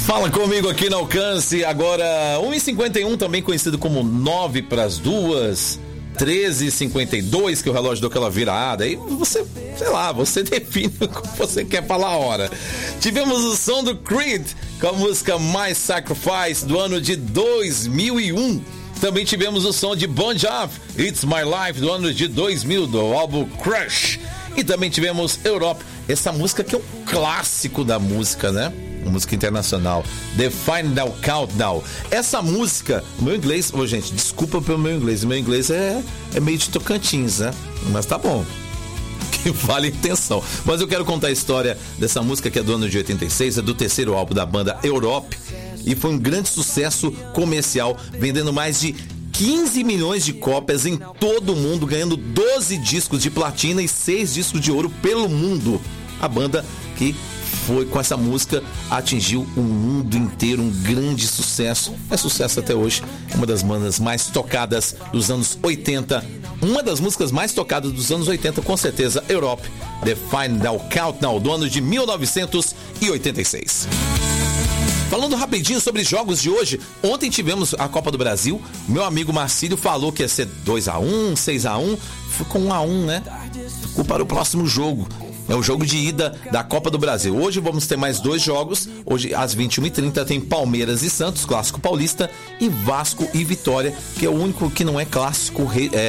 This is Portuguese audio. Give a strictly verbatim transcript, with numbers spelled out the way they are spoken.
Fala comigo aqui no Alcance, agora um e cinquenta e um, também conhecido como nove para as duas, treze e cinquenta e dois, que o relógio deu aquela virada, aí você, sei lá, você define como você quer falar a hora. Tivemos o som do Creed com a música My Sacrifice do ano de dois mil e um. Também tivemos o som de Bon Jovi, It's My Life do ano de dois mil, do álbum Crush. E também tivemos Europe, essa música que é um clássico da música, né? Uma música internacional, The Final Countdown. Essa música, o meu inglês, ô gente, desculpa pelo meu inglês, o meu inglês é, é meio de Tocantins, né? Mas tá bom, que vale a intenção. Mas eu quero contar a história dessa música que é do ano de oitenta e seis, é do terceiro álbum da banda Europe, e foi um grande sucesso comercial, vendendo mais de quinze milhões de cópias em todo o mundo, ganhando doze discos de platina e seis discos de ouro pelo mundo. A banda que foi com essa música atingiu o mundo inteiro, um grande sucesso. É sucesso até hoje, uma das bandas mais tocadas dos anos oitenta. Uma das músicas mais tocadas dos anos oitenta, com certeza, Europe, The Final Countdown, do ano de mil novecentos e oitenta e seis. Falando rapidinho sobre jogos de hoje, ontem tivemos a Copa do Brasil. Meu amigo Marcílio falou que ia ser dois a um, seis a um, ficou um a um, né? Ficou para o próximo jogo. É o jogo de ida da Copa do Brasil. Hoje vamos ter mais dois jogos. Hoje às vinte e uma e trinta tem Palmeiras e Santos, clássico paulista, e Vasco e Vitória, que é o único que não é clássico é,